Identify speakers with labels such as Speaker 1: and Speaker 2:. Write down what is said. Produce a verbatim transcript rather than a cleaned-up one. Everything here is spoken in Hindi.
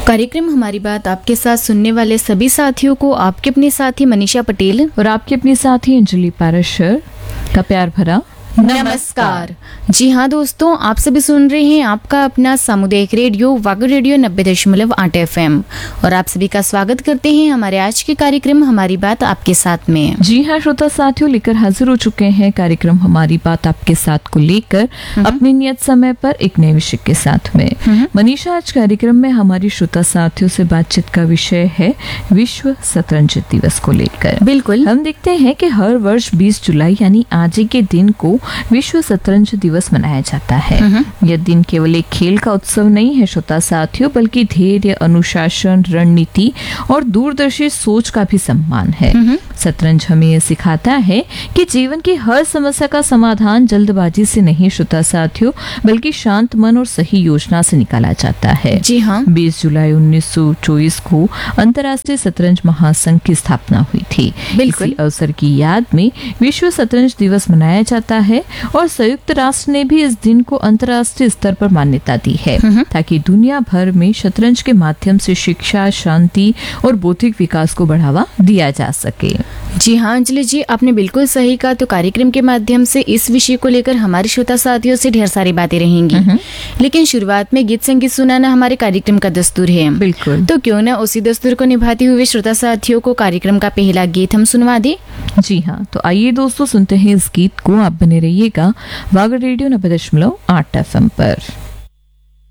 Speaker 1: कार्यक्रम हमारी बात आपके साथ सुनने वाले सभी साथियों को आपके अपने साथी मनीषा पटेल
Speaker 2: और आपके अपनी साथी अंजलि पाराशर का प्यार भरा
Speaker 1: नमस्कार। जी हाँ दोस्तों, आप सभी सुन रहे हैं आपका अपना सामुदायिक रेडियो वागु रेडियो नब्बे दशमलव आठ एफ एम और आप सभी का स्वागत करते हैं हमारे आज के कार्यक्रम हमारी बात आपके साथ में।
Speaker 2: जी हाँ श्रोता साथियों, लेकर हाजिर हो चुके हैं कार्यक्रम हमारी बात आपके साथ को लेकर अपने नियत समय पर एक नए विषय के साथ में। मनीषा, आज कार्यक्रम में हमारी श्रोता साथियों से बातचीत का विषय है विश्व शतरंज दिवस को लेकर।
Speaker 1: बिल्कुल,
Speaker 2: हम देखते हैं कि हर वर्ष बीस जुलाई यानी आज के दिन को विश्व शतरंज दिवस मनाया जाता है। यह दिन केवल एक खेल का उत्सव नहीं है श्रोता साथियों, बल्कि धैर्य, अनुशासन, रणनीति और दूरदर्शी सोच का भी सम्मान है। शतरंज हमें यह सिखाता है कि जीवन की हर समस्या का समाधान जल्दबाजी से नहीं श्रोता साथियों, बल्कि शांत मन और सही योजना से निकाला जाता है।
Speaker 1: जी हाँ,
Speaker 2: बीस जुलाई उन्नीस सौ चौबीस को अंतर्राष्ट्रीय शतरंज महासंघ की स्थापना हुई थी।
Speaker 1: बिल्कुल,
Speaker 2: इसी अवसर की याद में विश्व शतरंज दिवस मनाया जाता है और संयुक्त राष्ट्र ने भी इस दिन को अंतर्राष्ट्रीय स्तर पर मान्यता दी है, ताकि दुनिया भर में शतरंज के माध्यम से शिक्षा, शांति और बौद्धिक विकास को बढ़ावा दिया जा सके।
Speaker 1: जी हाँ अंजलि जी, आपने बिल्कुल सही कहा। तो कार्यक्रम के माध्यम से इस विषय को लेकर हमारे श्रोता साथियों से ढेर सारी बातें रहेंगी, लेकिन शुरुआत में गीत संगीत सुनाना हमारे कार्यक्रम का दस्तूर है।
Speaker 2: बिल्कुल,
Speaker 1: तो क्यों ना उसी दस्तूर को निभाते हुए श्रोता साथियों को कार्यक्रम का पहला गीत हम सुनवा दें।
Speaker 2: जी हाँ, तो आइए दोस्तों सुनते हैं इस गीत को। आप बने रहिएगा वागड़ रेडियो नब्बे दशमलव आठ एफ एम पर।